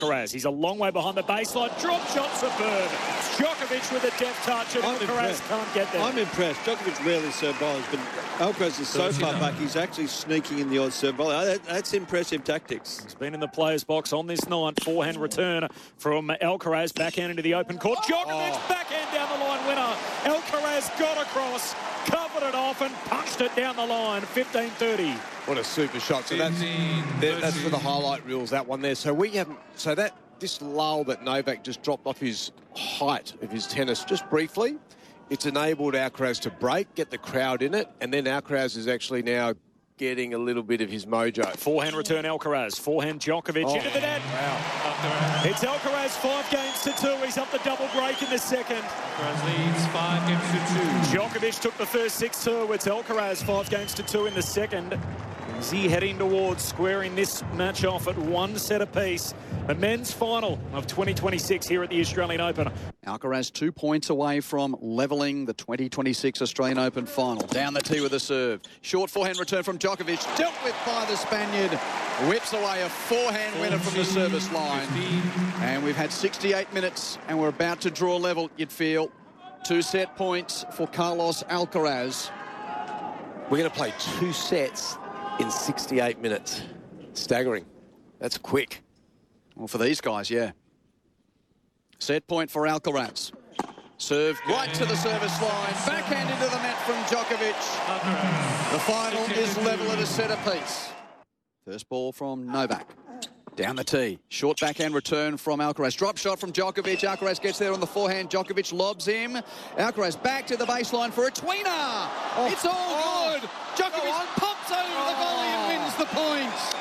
Alcaraz. He's a long way behind the baseline. Drop shot superb. Djokovic with a deft touch, and Alcaraz can't get there. I'm impressed. Djokovic rarely serve bowlers, but Alcaraz is so far back, he's actually sneaking in the odd serve bowler. That's impressive tactics. He's been in the players' box on this night. Forehand return from Alcaraz. Backhand into the open court. Djokovic, backhand down the line winner. Alcaraz got across, covered it off, and punched it down the line. 15-30. What a super shot. So that's for the highlight reels, that one there. So we haven't... So this lull that Novak just dropped off his height of his tennis just briefly, it's enabled Alcaraz to break, get the crowd in it, and then Alcaraz is actually now getting a little bit of his mojo. Forehand return Alcaraz. Forehand Djokovic into the net. Wow. It's Alcaraz 5-2. He's up the double break in the second. Alcaraz leads 5-2. Djokovic took the first 6-2. It's Alcaraz 5-2 in the second. Is he heading towards squaring this match off at 1 set apiece? The men's final of 2026 here at the Australian Open. Alcaraz 2 points away from levelling the 2026 Australian Open final. Down the tee with a serve. Short forehand return from Djokovic. Dealt with by the Spaniard. Whips away a forehand winner from the service line. And we've had 68 minutes and we're about to draw level, you'd feel. 2 set points for Carlos Alcaraz. We're going to play 2 sets in 68 minutes. Staggering. That's quick. Well, for these guys, yeah. Set point for Alcaraz. Serve right to the service line. Backhand into the net from Djokovic. The final is level at a set apiece. First ball from Novak. Down the tee. Short backhand return from Alcaraz. Drop shot from Djokovic. Alcaraz gets there on the forehand. Djokovic lobs him. Alcaraz back to the baseline for a tweener. It's all good. Djokovic pops over the volley and wins the points.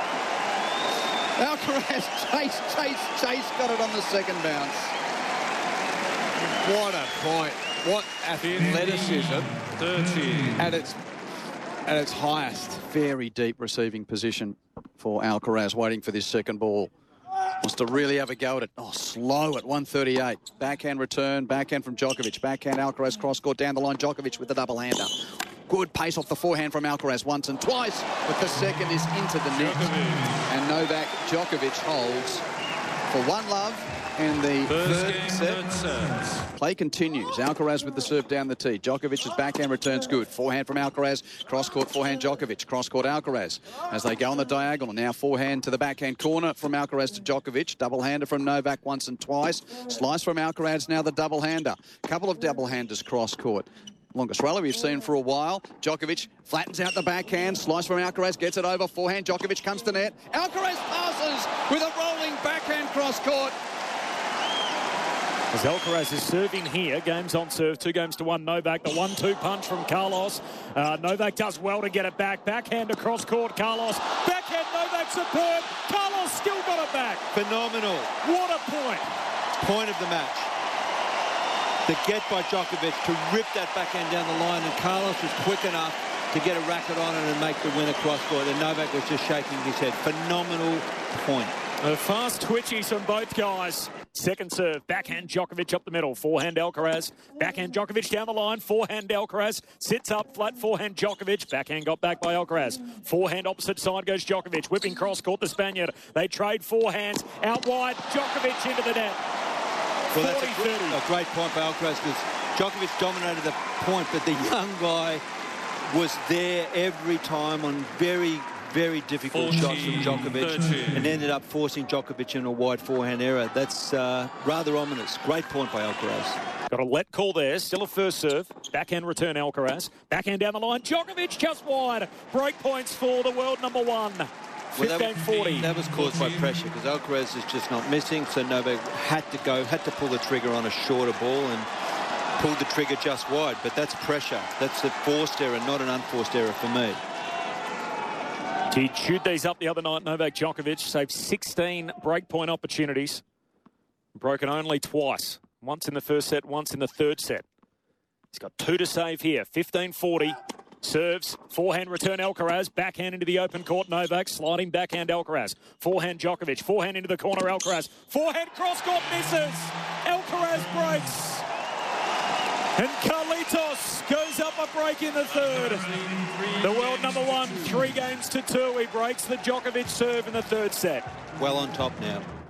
Alcaraz chase, got it on the second bounce. What a point. What athleticism 30. at its highest. Very deep receiving position for Alcaraz, waiting for this second ball. Wants to really have a go at it. Oh, slow at 138. Backhand return, backhand from Djokovic. Backhand Alcaraz cross-court down the line. Djokovic with the double-hander. Good pace off the forehand from Alcaraz once and twice, but the second is into the net. And Novak Djokovic holds for 1-love in the third set. Play continues. Alcaraz with the serve down the tee. Djokovic's backhand returns good. Forehand from Alcaraz. Cross-court forehand Djokovic. Cross-court Alcaraz. As they go on the diagonal. Now forehand to the backhand corner from Alcaraz to Djokovic. Double-hander from Novak once and twice. Slice from Alcaraz, now the double-hander. Couple of double-handers cross-court. Longest rally we've seen for a while. Djokovic flattens out the backhand. Slice from Alcaraz, gets it over. Forehand, Djokovic comes to net. Alcaraz passes with a rolling backhand cross-court. As Alcaraz is serving here, game's on serve, 2-1 Novak. The 1-2 punch from Carlos. Novak does well to get it back. Backhand across court, Carlos. Backhand, Novak superb. Carlos still got it back. Phenomenal. What a point. Point of the match. The get by Djokovic to rip that backhand down the line, and Carlos was quick enough to get a racket on it and make the winner cross-court, and Novak was just shaking his head. Phenomenal point. Fast twitchies from both guys. Second serve, backhand Djokovic up the middle. Forehand Alcaraz, backhand Djokovic down the line. Forehand Alcaraz, sits up, flat forehand Djokovic. Backhand got back by Alcaraz. Forehand opposite side goes Djokovic. Whipping cross-court the Spaniard. They trade forehands. Out wide, Djokovic into the net. Well, that's a great point by Alcaraz, because Djokovic dominated the point, but the young guy was there every time on very, very difficult shots from Djokovic, 13. and ended up forcing Djokovic in a wide forehand error. That's rather ominous. Great point by Alcaraz. Got a let call there. Still a first serve. Backhand return Alcaraz. Backhand down the line. Djokovic just wide. Break points for the world number 1. 15-40. That was caused by pressure, because Alcaraz is just not missing, so Novak had to pull the trigger on a shorter ball and pulled the trigger just wide. But that's pressure. That's a forced error, not an unforced error for me. He chewed these up the other night. Novak Djokovic saved 16 breakpoint opportunities. Broken only twice. Once in the first set, once in the third set. He's got 2 to save here. 15-40. Serves, forehand return Alcaraz, backhand into the open court, Novak, sliding backhand Alcaraz. Forehand Djokovic, forehand into the corner Alcaraz. Forehand cross-court misses. Alcaraz breaks. And Carlitos goes up a break in the third. The world number 1, 3-2. He breaks the Djokovic serve in the third set. Well on top now.